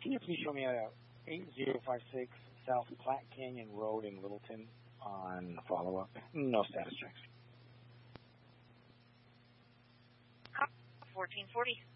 Can you please show me 8056 South Platte Canyon Road in Littleton on follow-up? No status checks. 1440.